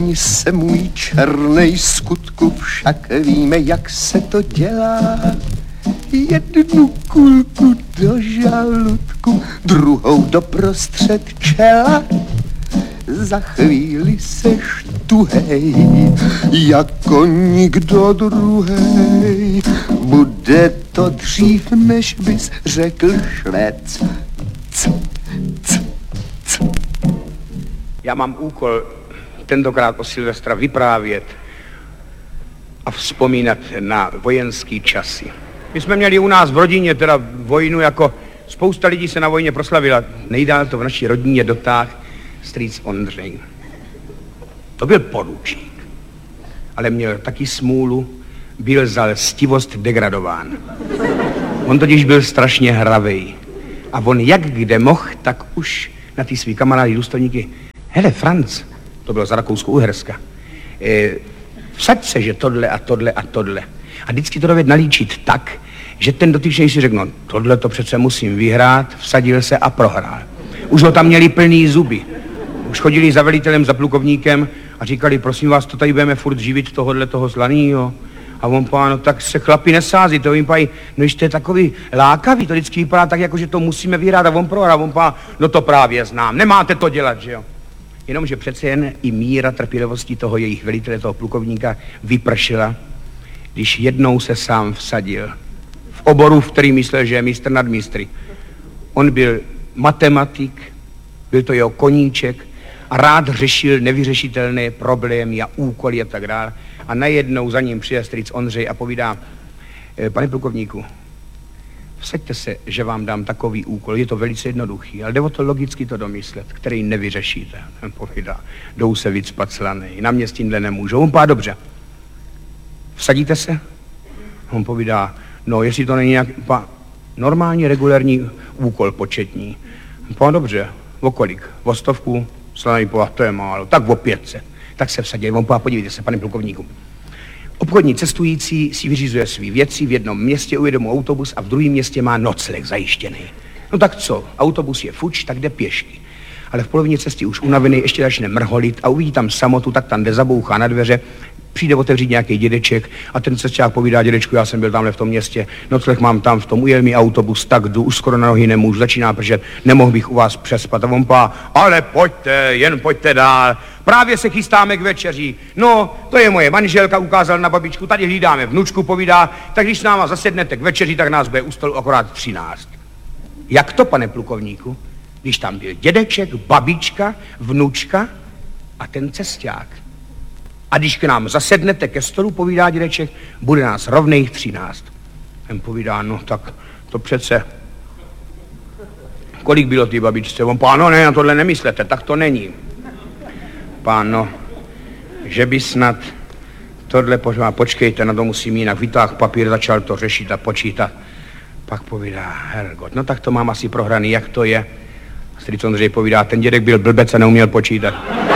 Promiň se můj černej skutku, však víme, jak se to dělá. Jednu kulku do žaludku, druhou doprostřed čela. Za chvíli seš tuhej, jako nikdo druhej. Bude to dřív, než bys řekl švec. Já mám úkol tentokrát o Silvestra vyprávět a vzpomínat na vojenský časy. My jsme měli u nás v rodině teda vojnu, jako spousta lidí se na vojně proslavila. Nejdál to v naší rodině dotáhl strýc Ondřej. To byl poručík, ale měl taky smůlu, byl za lstivost degradován. On totiž byl strašně hravej. A on jak kde mohl, tak už na ty svý kamarády důstojníky: hele, Franc, to bylo za Rakousko-Uherska, vsaď se, že tohle a tohle a tohle. A vždycky to dovedl nalíčit tak, že ten dotyčný si řekl: no tohle to přece musím vyhrát, vsadil se a prohrál. Už ho tam měli plný zuby. Už chodili za velitelem, za plukovníkem a říkali: prosím vás, to tady budeme furt živit toho zlanýho. A on páno, tak se chlapi nesází, to jim pají, no když to je takový lákavý, to vždycky vypadá tak, jako že to musíme vyhrát a on prohrá. On pá, no to právě znám, nemáte to dělat, že jo. Jenomže přece jen i míra trpělivosti toho jejich velitele, toho plukovníka, vypršela, když jednou se sám vsadil v oboru, v který myslel, že je mistr nad mistry. On byl matematik, byl to jeho koníček a rád řešil nevyřešitelné problémy a úkoly a tak dále. A najednou za ním přijde strýc Ondřej a povídá: pane plukovníku, vsaďte se, že vám dám takový úkol, je to velice jednoduchý, ale jde o to logicky to domyslet, který nevyřešíte. Ten povídá: jdou se vycpat slanej, na mě s tímhle nemůžou. On pá, dobře. Vsadíte se? On povídá: no, jestli to není nějak normální, regulární úkol početní. On pá, dobře, o kolik? O 100? Slanej pá, to je málo, tak o 500. Tak se vsadil. On pá, podívejte se, pane plukovníku. Obchodní cestující si vyřizuje svý věci, v jednom městě ujede mu autobus a v druhém městě má nocleh zajištěný. No tak co, autobus je fuč, tak jde pěšky. Ale v polovině cesty už unavený ještě začne mrholit a uvidí tam samotu, tak tam jde, zabouchá na dveře, přijde otevřít nějaký dědeček a ten cesťák povídá: dědečku, já jsem byl tamhle v tom městě, nocleh mám tam v tom, ujel mi autobus, tak jdu, už skoro na nohy nemůžu, začíná pršet, nemohl bych u vás přespat. A on pá: ale pojďte, jen pojďte dál, právě se chystáme k večeři. No, to je moje manželka, ukázal na babičku, tady hlídáme vnučku, povídá, tak když s náma zasednete k večeři, tak nás bude u stolu akorát 13. Jak to, pane plukovníku? Když tam byl dědeček, babička, vnučka a ten cesťák. A když k nám zasednete ke stolu, povídá dědeček, bude nás rovných 13. Ten povídá: no tak to přece. Kolik bylo ty babičce? On pá, no ne, na tohle nemyslete, tak to není. Páno, že by snad tohle počkejte, na to musím jinak. Vytáhl papír, začal to řešit a počítat. Pak povídá: hergot, no tak to mám asi prohraný, jak to je? Strýc Ondřej povídá: ten dědek byl blbec a neuměl počítat.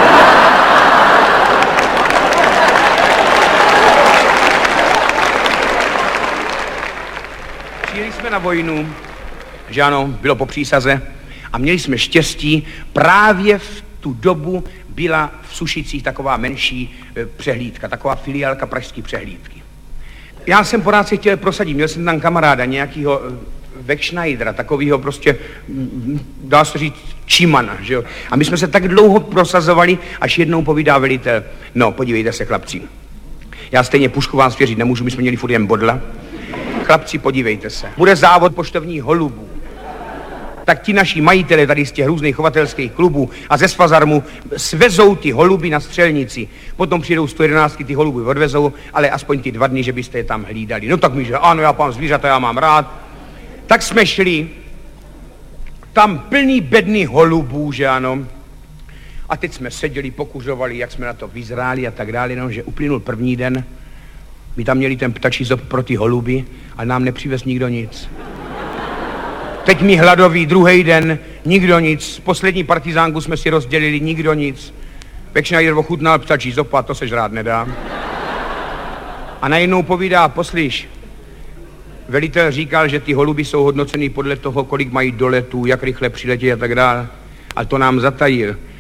Přijeli jsme na vojnu, že ano, bylo po přísaze a měli jsme štěstí, právě v tu dobu byla v Sušicích taková menší přehlídka, taková filiálka pražské přehlídky. Já jsem pořád se chtěl prosadit, měl jsem tam kamaráda nějakýho Wegschneidera, takovýho prostě, dá se říct, čimana, že jo. A my jsme se tak dlouho prosazovali, až jednou povídá velitel: no, podívejte se, chlapci, já stejně pušku vám svěřit nemůžu, my jsme měli furt jen bodla. Chlapci, podívejte se, bude závod poštovních holubů. Tak ti naši majitele tady z těch různých chovatelských klubů a ze Svazarmu svezou ty holuby na střelnici. Potom přijdou 111, ty holuby odvezou, ale aspoň ty 2 dny, že byste je tam hlídali. No tak mi, že ano, já pán zvířata, já mám rád. Tak jsme šli, tam plný bedny holubů, že ano. A teď jsme seděli, pokuřovali, jak jsme na to vyzráli a tak dále, no, že uplynul první den. My tam měli ten ptačí zob pro ty holuby, ale nám nepřivez nikdo nic. Teď mi hladový, druhý den, nikdo nic. Poslední partizánku jsme si rozdělili, nikdo nic. Wegschneider ochutnal ptačí zopa, to se žrát nedá. A najednou povídá: poslyš, velitel říkal, že ty holuby jsou hodnoceny podle toho, kolik mají doletů, jak rychle přiletí a tak dále. Ale to nám zatajil.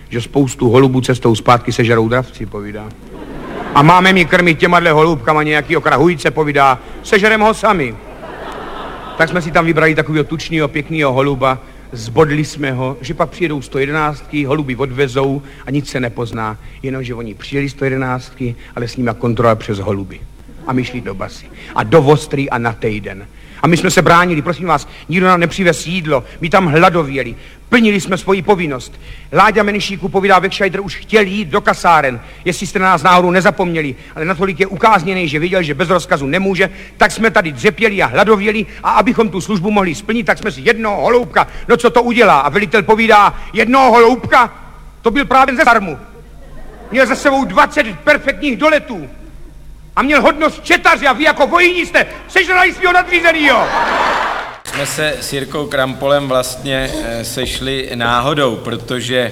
že spoustu holubů cestou zpátky sežerou dravci, povídá. A máme mi krmit těmadle holubkama nějakýho krahujce, povídá, sežerem ho sami. Tak jsme si tam vybrali takového tučného, pěkného holuba, zbodli jsme ho, že pak přijedou 111, holuby odvezou a nic se nepozná, jenomže oni přijeli 111, ale s nimi kontrola přes holuby. A my šli do basy a do Vostrý a na týden. A my jsme se bránili, prosím vás, nikdo nám nepřivez jídlo, my tam hladověli, plnili jsme svoji povinnost. Láďa Menišíku, povídá Vekšajder, už chtěl jít do kasáren, jestli jste na nás náhodou nezapomněli, ale natolik je ukázněný, že viděl, že bez rozkazu nemůže, tak jsme tady dřepěli a hladověli a abychom tu službu mohli splnit, tak jsme si jednoho holoubka, no co to udělá? A velitel povídá, jednoho holoubka? To byl právě ze Sarmu. Měl za sebou 20 perfektních doletů. A měl hodnost četaře a vy jako vojíni jste sežrali svýho nadřízenýho. Jsme se s Jirkou Krampolem vlastně sešli náhodou, protože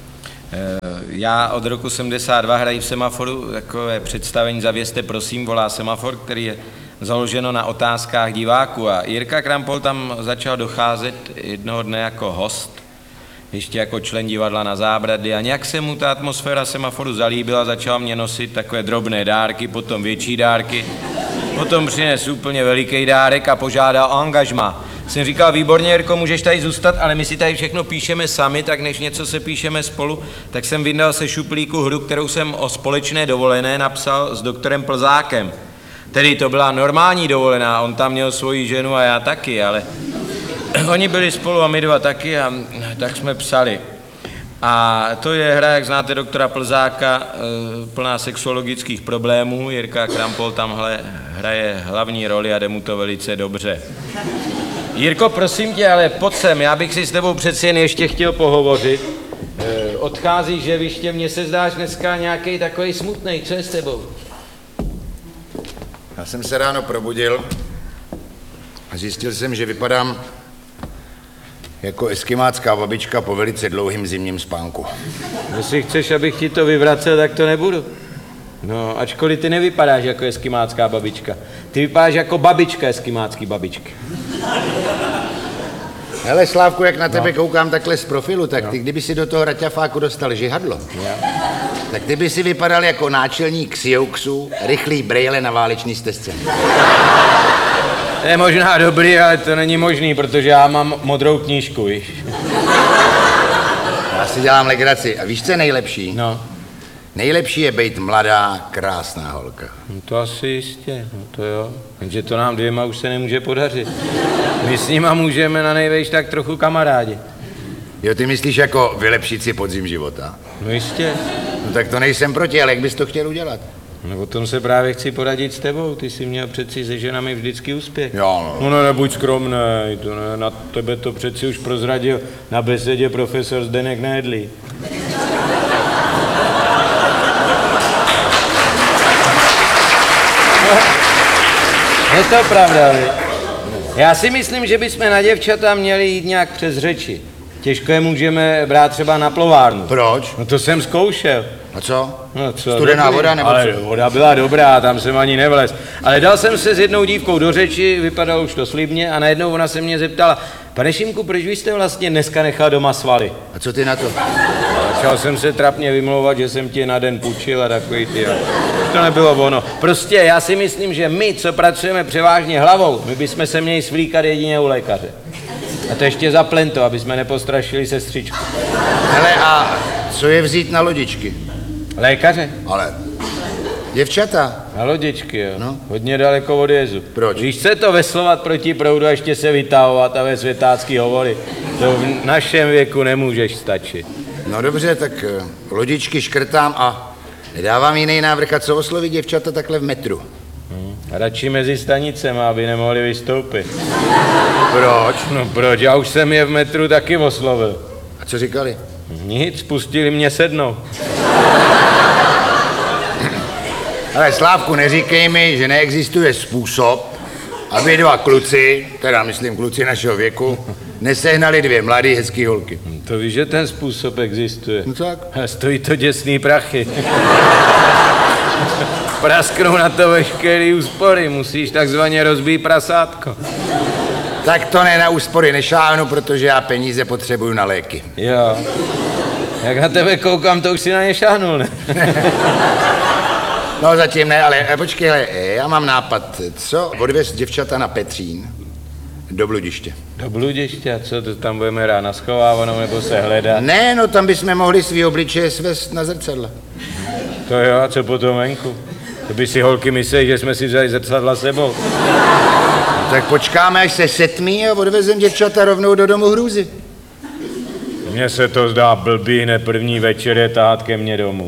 já od roku 72 hraji v Semaforu takové představení Zavěste prosím, volá Semafor, který je založeno na otázkách diváků. A Jirka Krampol tam začal docházet jednoho dne jako host, ještě jako člen divadla Na zábradlí a nějak se mu ta atmosféra Semaforu zalíbila, začal mě nosit takové drobné dárky, potom větší dárky, potom přines úplně veliký dárek a požádal o angažmá. Jsem říkal, výborně, Jirko, můžeš tady zůstat, ale my si tady všechno píšeme sami, tak než něco se píšeme spolu, tak jsem vyndal se šuplíku hru, kterou jsem o společné dovolené napsal s doktorem Plzákem. Tedy to byla normální dovolená, on tam měl svoji ženu a já taky, ale oni byli spolu a my dva taky a tak jsme psali. A to je hra, jak znáte doktora Plzáka, plná sexuologických problémů. Jirka Krampol tamhle hraje hlavní roli a jde mu to velice dobře. Jirko, prosím tě, ale pojď sem, já bych si s tebou přeci jen ještě chtěl pohovořit. Odcházíš, že viště, mně se zdáš dneska nějaký takovej smutnej, co je s tebou? Já jsem se ráno probudil a zjistil jsem, že vypadám jako eskimácká babička po velice dlouhým zimním spánku. Jestli chceš, abych ti to vyvracel, tak to nebudu. No, ačkoliv ty nevypadáš jako eskimácká babička. Ty vypadáš jako babička eskimácký babičky. Hele, Slávku, jak na tebe koukám takhle z profilu, tak ty kdyby si do toho raťafáku dostal žihadlo, tak ty by si vypadal jako náčelník Sioux, rychlý brejle na válečný stezce. To je možná dobrý, ale to není možný, protože já mám modrou knížku, víš. Já si dělám legraci. A víš, co je nejlepší? No. Nejlepší je být mladá, krásná holka. No to asi jistě, no to jo. Jenže to nám dvěma už se nemůže podařit. My s nima můžeme na nejvejš tak trochu kamarádi. Jo, ty myslíš jako vylepšit si podzim života? No jistě. No tak to nejsem proti, ale jak bys to chtěl udělat? No o tom se právě chci poradit s tebou, ty jsi měl přeci se ženami vždycky úspěch. Jo, no. No nebuď skromnej, to ne, na tebe to přeci už prozradil na besedě profesor Zdeněk Nejedlý. Je to pravda, vy? Já si myslím, že bychom na děvčata měli jít nějak přes řeči. Těžko je můžeme brát třeba na plovárnu. Proč? No to jsem zkoušel. A co? No co? Studená voda nebo ale co? Voda byla dobrá, tam jsem ani nevlez. Ale dal jsem se s jednou dívkou do řeči, vypadalo už to slibně a najednou ona se mě zeptala, pane Šimku, proč vy jste vlastně dneska nechal doma svaly? A co ty na to? Začal jsem se trapně vymlouvat, že jsem ti na den půjčil a takový ty. To nebylo ono. Prostě já si myslím, že my, co pracujeme převážně hlavou, my bychom se měli svlíkat jedině u lékaře. A to ještě za plento, aby jsme nepostrašili sestřičku. Hele, a co je vzít na lodičky? Lékaře? Ale děvčata. Na lodičky, jo. No. Hodně daleko od jezu. Proč? Víš, co je to veslovat proti proudu a ještě se vytahovat a ve světácký hovory? To v našem věku nemůžeš stačit. No dobře, tak lodičky škrtám a nedávám jiný návrh, a co oslovit děvčata takhle v metru. A radši mezi stanicema, aby nemohli vystoupit. Proč? No proč? Já už jsem je v metru taky oslovil. A co říkali? Nic, pustili mě sednout. Ale Slávku, neříkej mi, že neexistuje způsob, aby dva kluci, teda myslím kluci našeho věku, nesehnali dvě mladé hezký holky. To víš, že ten způsob existuje. No tak. A stojí to děsný prachy. Prasknou na to veškerý úspory, musíš takzvaně rozbít prasátko. Tak to ne, na úspory nešáhnu, protože já peníze potřebuju na léky. Jo. Jak na tebe koukám, to už si na ně šáhnul, ne? No zatím ne, ale počkej, hele, já mám nápad. Co odvez děvčata na Petřín do bludiště? Do bludiště, a co to tam budeme hrát, na schovávanou nebo se hledat? Ne, no tam bychom mohli svý obličeje svést na zrcadla. To jo, a co potom venku? To by si holky mysleli, že jsme si vzali zrcadla sebou. Tak počkáme, až se setmí a odvezem děvčata rovnou do domu hrůzy. Mně se to zdá blbý, hned první večer je tát ke mně domů.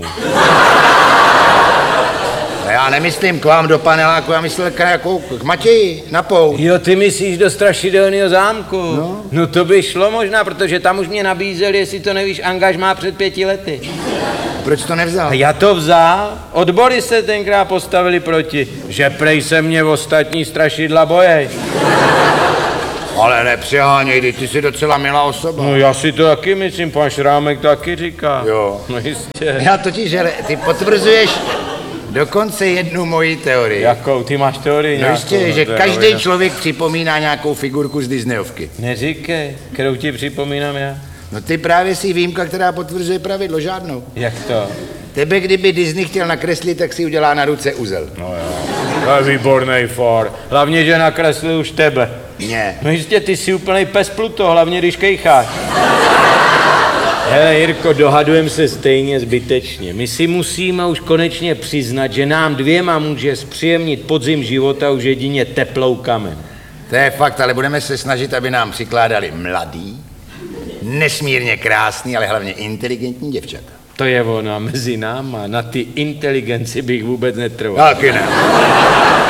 A já nemyslím k vám do paneláku, já myslel k Matěji, na pouť. Jo, ty myslíš do Strašidelného zámku? No to by šlo možná, protože tam už mě nabízeli, jestli to nevíš, angažmá před 5 lety. Proč to nevzal? A já to vzal, odbory se tenkrát postavili proti, že prej se mě ostatní strašidla bojej. Ale nepřeháněj, ty jsi docela milá osoba. No já si to taky myslím, pan Šrámek to taky říká. Jo. No jistě. Já totiž, ale ty potvrzuješ dokonce jednu moji teorii. Jakou? Ty máš teorii No nějakou? jistě, že to je každý rovina. člověk připomíná nějakou figurku z Disneyovky. Neříkej, kterou ti připomínám já. No ty právě jsi výjimka, která potvrzuje pravidlo, žádnou. Jak to? Tebe, kdyby Disney chtěl nakreslit, tak si udělá na ruce uzel. No jo, to je výborný for. Hlavně, že nakreslil už tebe. Ne. No jistě, ty jsi úplnej pes Pluto, hlavně když kejcháš. Hele, Jirko, dohadujeme se stejně zbytečně. My si musíme už konečně přiznat, že nám dvěma může zpříjemnit podzim života už jedině teploukamen. To je fakt, ale budeme se snažit, aby nám přikládali mladý, nesmírně krásný, ale hlavně inteligentní děvčata. To je ono, a mezi náma, na ty inteligenci bych vůbec netrval. Taky ne.